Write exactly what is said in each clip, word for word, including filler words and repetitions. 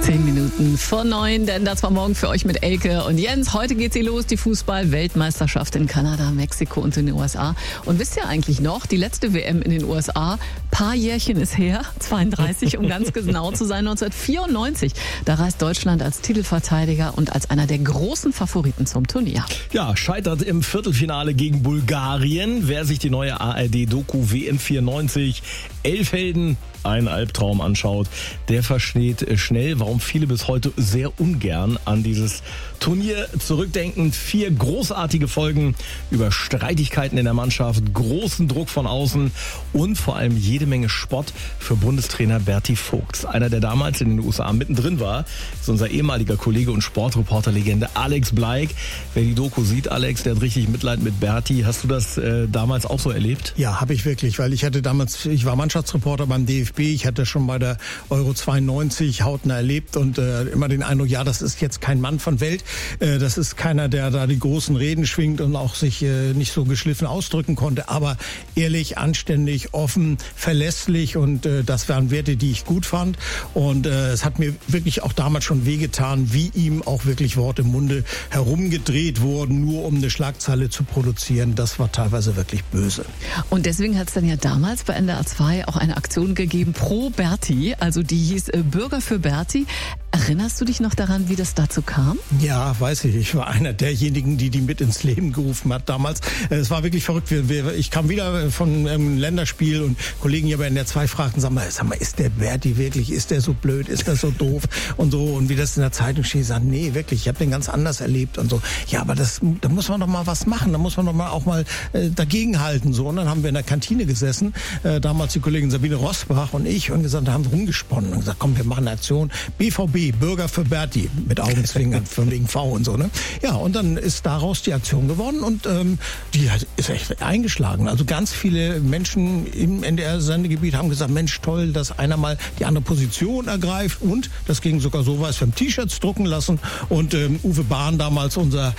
Zehn Minuten vor neun, denn das war morgen für euch mit Elke und Jens. Heute geht sie los, die Fußball-Weltmeisterschaft in Kanada, Mexiko und in den U S A. Und wisst ihr eigentlich noch, die letzte W M in den U S A, paar Jährchen ist her, zweiunddreißig, um ganz genau zu sein, neunzehnhundertvierundneunzig. Da reist Deutschland als Titelverteidiger und als einer der großen Favoriten zum Turnier. Ja, scheitert im Viertelfinale gegen Bulgarien. Wer sich die neue A R D-Doku W M vierundneunzig, Elf Helden, ein Albtraum anschaut, der versteht schnell, warum viele bis heute sehr ungern an dieses Turnier zurückdenken. Vier großartige Folgen über Streitigkeiten in der Mannschaft, großen Druck von außen und vor allem jede Menge Spott für Bundestrainer Berti Vogts. Einer, der damals in den U S A mittendrin war, ist unser ehemaliger Kollege und Sportreporterlegende Alex Bleik. Wer die Doku sieht, Alex, der hat richtig Mitleid mit Berti. Hast du das äh, damals auch so erlebt? Ja, habe ich wirklich, weil ich hatte damals, ich war Mannschaftsreporter beim D F B, ich hatte schon bei der Euro zweiundneunzig hautnah erlebt und äh, immer den Eindruck, ja, das ist jetzt kein Mann von Welt, äh, das ist keiner, der da die großen Reden schwingt und auch sich äh, nicht so geschliffen ausdrücken konnte, aber ehrlich, anständig, offen, verlässlich und äh, das waren Werte, die ich gut fand und äh, es hat mir wirklich auch damals schon wehgetan, wie ihm auch wirklich Worte im Munde herumgedreht wurden, nur um eine Schlagzeile zu produzieren. Das war teilweise wirklich böse. Und deswegen hat es dann ja damals bei N D R zwei auch eine Aktion gegeben pro Berti, also die hieß äh, Bürger für Berti. Erinnerst du dich noch daran, wie das dazu kam? Ja, weiß ich. Ich war einer derjenigen, die die mit ins Leben gerufen hat damals. Es war wirklich verrückt. Ich kam wieder von einem Länderspiel und Kollegen hier bei N D R zwei fragten, sag mal, sag mal, ist der Berti wirklich, ist der so blöd, ist der so doof und so. Und wie das in der Zeitung steht, sagen, nee, wirklich, ich habe den ganz anders erlebt und so. Ja, aber das, da muss man doch mal was machen, da muss man doch mal auch mal äh, dagegenhalten. So. Und dann haben wir in der Kantine gesessen, äh, damals die Kollegin Sabine Rosbach und ich und gesagt, haben rumgesponnen und gesagt, komm, wir machen eine Aktion, B V B, Bürger für Berti, mit Augenzwinkern, von wegen V und so, ne? Ja, und dann ist daraus die Aktion geworden und ähm, die hat, ist echt eingeschlagen. Also ganz viele Menschen im N D R-Sendegebiet haben gesagt, Mensch, toll, dass einer mal die andere Position ergreift und das ging sogar so weit, wir haben T-Shirts drucken lassen und ähm, Uwe Bahn, damals unser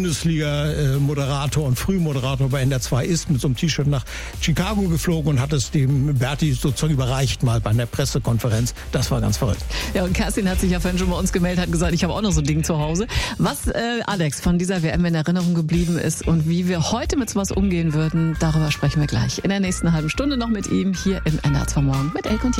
Bundesliga-Moderator und Frühmoderator bei N D R zwei ist, mit so einem T-Shirt nach Chicago geflogen und hat es dem Berti sozusagen überreicht mal bei einer Pressekonferenz. Das war ganz verrückt. Ja, und Kerstin hat sich ja vorhin schon bei uns gemeldet, hat gesagt, ich habe auch noch so ein Ding zu Hause. Was, äh, Alex, von dieser W M in Erinnerung geblieben ist und wie wir heute mit sowas umgehen würden, darüber sprechen wir gleich in der nächsten halben Stunde noch mit ihm hier im N D R zwei Morgen mit Elke und Jens.